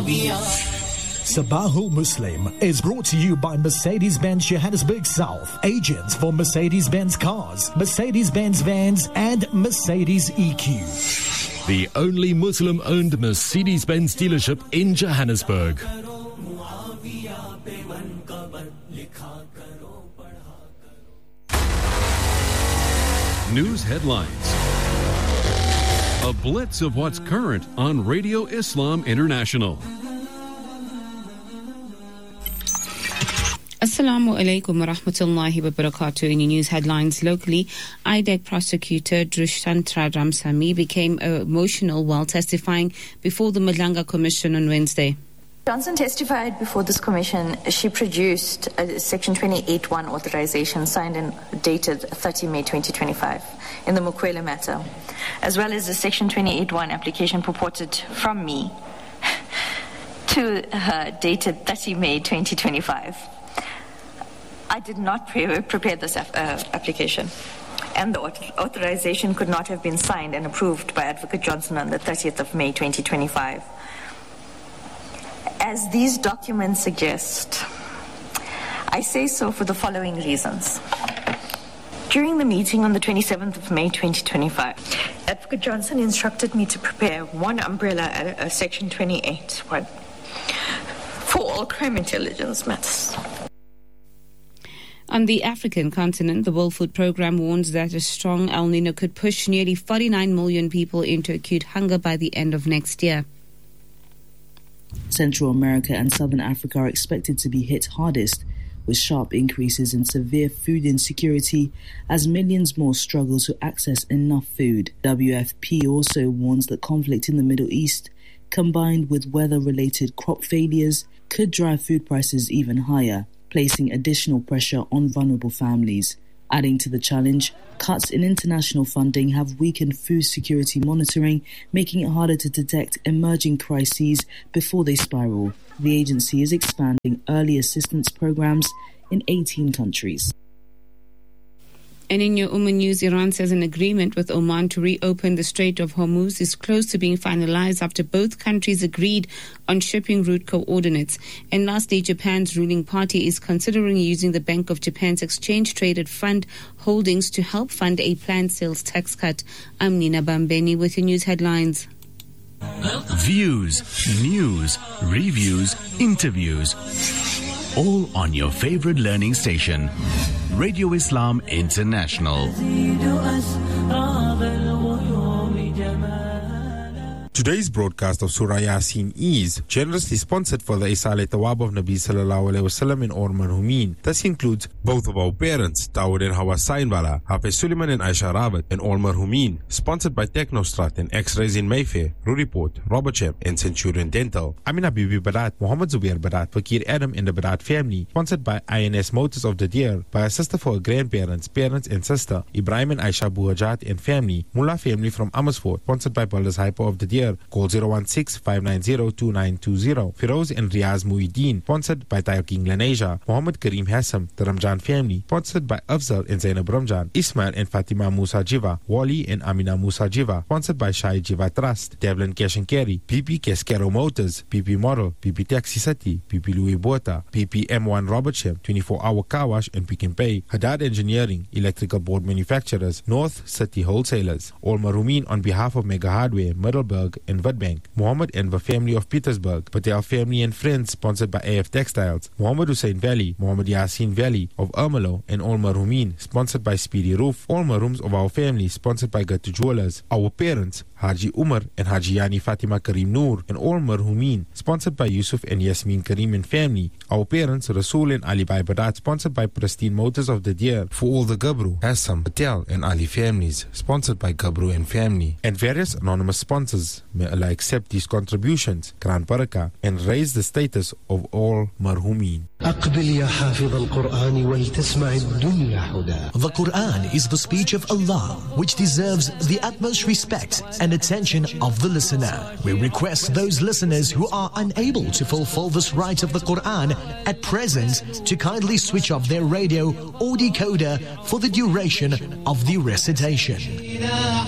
Sabahul Muslim is brought to you by Mercedes-Benz Johannesburg South, agents for Mercedes-Benz cars, Mercedes-Benz vans and Mercedes EQ. The only Muslim-owned Mercedes-Benz dealership in Johannesburg. News headlines. A blitz of what's current on Radio Islam International. Assalamu alaikum wa rahmatullahi wa barakatuh. In your news headlines locally, IDEC prosecutor Dushyant Ramsamy became emotional while testifying before the Madlanga Commission on Wednesday. Johnson testified before this commission. She produced a Section 28(1) authorization signed and dated 30 May 2025 in the Mukwele matter, as well as a Section 28(1) application purported from me to her dated 30 May 2025. I did not prepare this application, and the authorization could not have been signed and approved by Advocate Johnson on the 30th of May 2025. As these documents suggest, I say so for the following reasons. During the meeting on the 27th of May 2025, Advocate Johnson instructed me to prepare one umbrella Section 28(1) for all crime intelligence matters. On the African continent, the World Food Programme warns that a strong El Nino could push nearly 49 million people into acute hunger by the end of next year. Central America and Southern Africa are expected to be hit hardest, with sharp increases in severe food insecurity as millions more struggle to access enough food. WFP also warns that conflict in the Middle East, combined with weather-related crop failures, could drive food prices even higher, placing additional pressure on vulnerable families. Adding to the challenge, cuts in international funding have weakened food security monitoring, making it harder to detect emerging crises before they spiral. The agency is expanding early assistance programs in 18 countries. And in your Ummah News, Iran says an agreement with Oman to reopen the Strait of Hormuz is close to being finalized after both countries agreed on shipping route coordinates. And lastly, Japan's ruling party is considering using the Bank of Japan's exchange-traded fund holdings to help fund a planned sales tax cut. I'm Nina Bambeni with your news headlines. Views, news, reviews, interviews. All on your favorite learning station, Radio Islam International. Today's broadcast of Surah Yasin is generously sponsored for the Isale Tawab of Nabi Sallallahu Alaihi Wasallam in Orman Humin. This includes both of our parents, Dawood and Hawa Sainbala, Hafiz Suleiman and Aisha Rabat in Orman Humin. Sponsored by Technostrat and X-Rays in Mayfair, Ruriport, Robertsham and Centurion Dental. Amina Bibi Barat, Muhammad Zubair Barat, Fakir Adam and the Barat family. Sponsored by INS Motors of the Deer, by a sister for her grandparents, parents and sister, Ibrahim and Aisha Buhajat and family. Mullah family from Amersfoort. Sponsored by Builders Hyper of the Deer. Call 016-590-2920. Firoz and Riaz Muhyiddin. Sponsored by Tayo King Lanesia. Muhammad Kareem Hassam, the Ramjan family. Sponsored by Afzal and Zainab Ramjan. Ismail and Fatima Musa Jiva. Wali and Amina Musa Jiva. Sponsored by Shai Jiva Trust. Devlin Cash and Carry. PP Cascaro Motors. PP Model. PP Taxi City. PP Louis Bota. PP M1 Robertsham. 24-hour car wash and Pick and Pay. Haddad Engineering. Electrical board manufacturers. North City Wholesalers. All Marumin on behalf of Mega Hardware, Middleburg and Witbank. Muhammad Enver family of Petersburg. Patel family and friends, sponsored by AF Textiles. Muhammad Hussein Valley. Muhammad Yasin Valley of Ermelo and All Marumin, sponsored by Speedy Roof. All Marooms of our family, sponsored by Gatu Jewelers. Our parents, Haji Umar and Haji Yani Fatima Kareem Noor and All Marhumin, sponsored by Yusuf and Yasmin Kareem and family. Our parents, Rasul and Ali Bai Badat, sponsored by Pristine Motors of the Deer. For all the Gabru, Hassam, Patel and Ali families, sponsored by Gabru and family. And various anonymous sponsors. May Allah accept these contributions, Quran Barakah, and raise the status of all Marhumin. The Quran is the speech of Allah, which deserves the utmost respect and attention of the listener. We request those listeners who are unable to fulfill this right of the Quran at present to kindly switch off their radio or decoder for the duration of the recitation.